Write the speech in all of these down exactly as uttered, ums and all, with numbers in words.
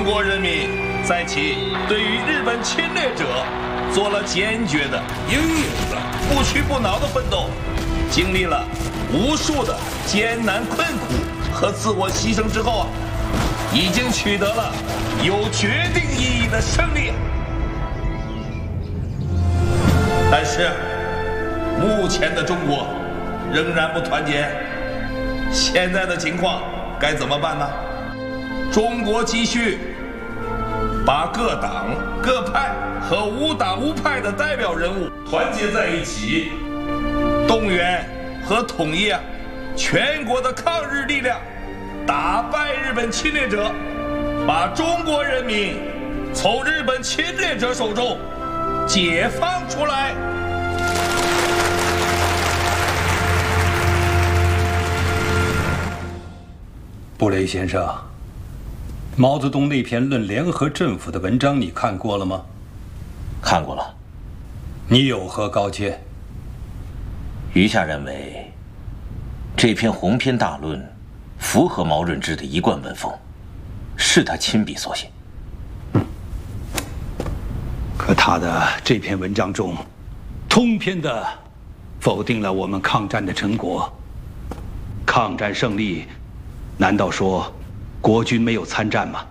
国人民在其对于日本侵略者做了坚决的、英勇的、不屈不挠的奋斗，经历了无数的艰难困苦和自我牺牲之后啊，已经取得了有决定意义的胜利。但是，目前的中国仍然不团结，现在的情况该怎么办呢？中国急需把各党、各派和无党无派的代表人物团结在一起，动员和统一啊全国的抗日力量，打败日本侵略者，把中国人民从日本侵略者手中解放出来。 布雷先生，毛泽东那篇《论联合政府》的文章你看过了吗？ 看过了。 你有何高见？ 余下认为，这篇鸿篇大论符合毛润之的一贯文风，是他亲笔所写。 可他的这篇文章中，通篇的否定了我们抗战的成果。抗战胜利，难道说国军没有参战吗？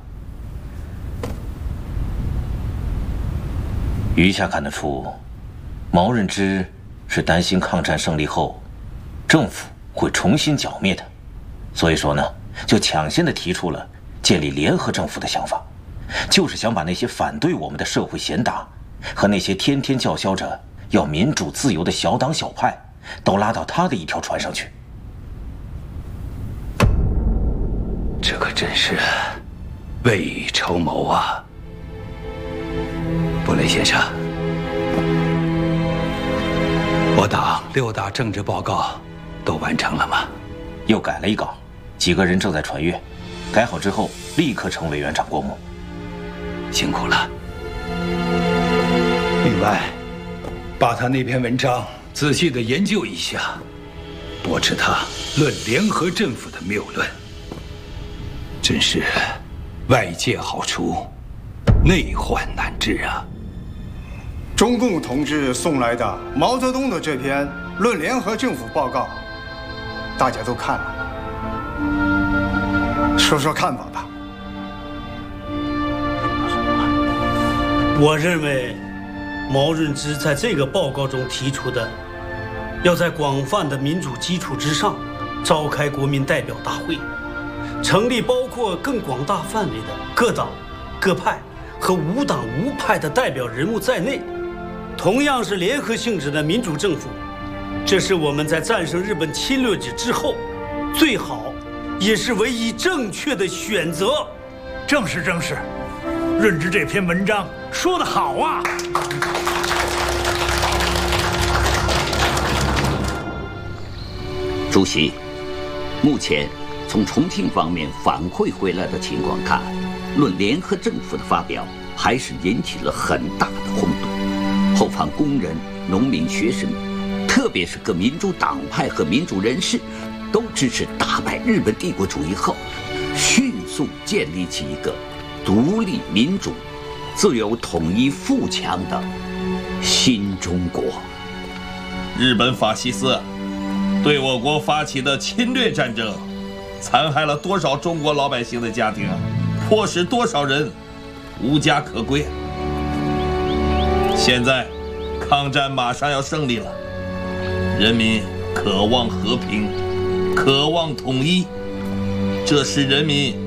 余下看得出，毛润之是担心抗战胜利后，政府会重新剿灭他，所以说呢，就抢先的提出了建立联合政府的想法，就是想把那些反对我们的社会贤达和那些天天叫嚣着要民主自由的小党小派，都拉到他的一条船上去。 这可真是未雨绸缪啊！布雷先生，我党六大政治报告都完成了吗？ 又改了一稿，几个人正在传阅，改好之后立刻成委员长过目。 辛苦了。另外，把他那篇文章仔细的研究一下，驳斥他论联合政府的谬论。真是外界好除，内患难治啊！ 中共同志送来的毛泽东的这篇《论联合政府报告》，大家都看了，说说看法吧。 我认为，毛润之在这个报告中提出的，要在广泛的民主基础之上，召开国民代表大会。成立包括更广大范围的各党、各派和无党无派的代表人物在内，同样是联合性质的民主政府，这是我们在战胜日本侵略者之后最好也是唯一正确的选择。 正是正是，润之这篇文章说得好啊！ 主席，目前从重庆方面反馈回来的情况看，论联合政府的发表还是引起了很大的轰动。后方工人、农民、学生，特别是各民主党派和民主人士，都支持打败日本帝国主义后，迅速建立起一个独立、民主、自由、统一、富强的新中国。 日本法西斯对我国发起的侵略战争，残害了多少中国老百姓的家庭啊，迫使多少人无家可归。现在抗战马上要胜利了，人民渴望和平，渴望统一，这是人民